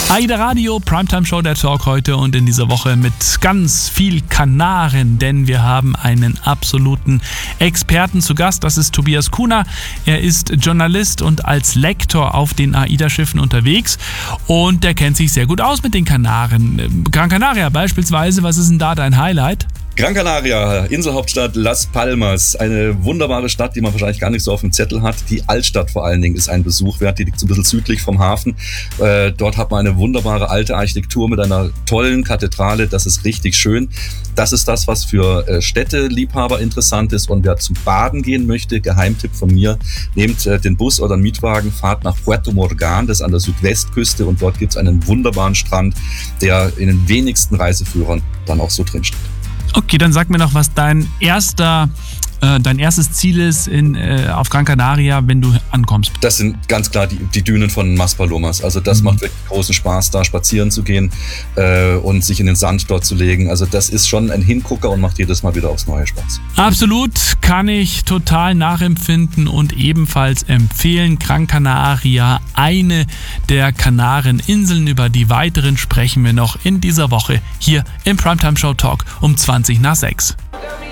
AIDA Radio, Primetime Show, der Talk heute und in dieser Woche mit ganz viel Kanaren, denn wir haben einen absoluten Experten zu Gast. Das ist Tobias Kuhner. Er ist Journalist und als Lektor auf den AIDA-Schiffen unterwegs und der kennt sich sehr gut aus mit den Kanaren. Gran Canaria beispielsweise, was ist denn da dein Highlight? Gran Canaria, Inselhauptstadt Las Palmas, eine wunderbare Stadt, die man wahrscheinlich gar nicht so auf dem Zettel hat. Die Altstadt vor allen Dingen ist ein Besuch wert, die liegt so ein bisschen südlich vom Hafen. Dort hat man eine wunderbare alte Architektur mit einer tollen Kathedrale, das ist richtig schön. Das ist das, was für Städteliebhaber interessant ist und wer zum Baden gehen möchte, Geheimtipp von mir, nehmt den Bus oder einen Mietwagen, fahrt nach Puerto Morgan, das ist an der Südwestküste und dort gibt es einen wunderbaren Strand, der in den wenigsten Reiseführern dann auch so drin steht. Okay, dann sag mir noch, was dein erstes Ziel ist auf Gran Canaria, wenn du ankommst. Das sind ganz klar die Dünen von Maspalomas. Also das macht wirklich großen Spaß, da spazieren zu gehen und sich in den Sand dort zu legen. Also das ist schon ein Hingucker und macht jedes Mal wieder aufs Neue Spaß. Absolut, kann ich total nachempfinden und ebenfalls empfehlen. Gran Canaria, eine der Kanareninseln. Über die weiteren sprechen wir noch in dieser Woche hier im Primetime Show Talk um 20 nach 6.